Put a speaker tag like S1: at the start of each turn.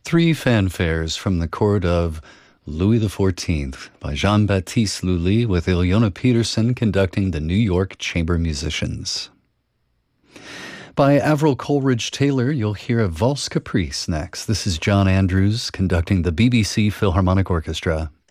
S1: Three fanfares from the court of Louis XIV by Jean-Baptiste Lully with Ilona Peterson conducting the New York Chamber Musicians. By Avril Coleridge Taylor, you'll hear a Valse Caprice next. This is John Andrews conducting the BBC Philharmonic Orchestra.